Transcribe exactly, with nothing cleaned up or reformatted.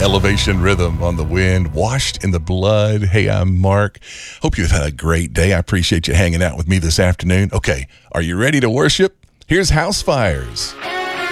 Elevation Rhythm on the wind, washed in the blood. Hey, I'm Mark. Hope you've had a great day. I appreciate you hanging out with me this afternoon. Okay, are you ready to worship? Here's House Fires.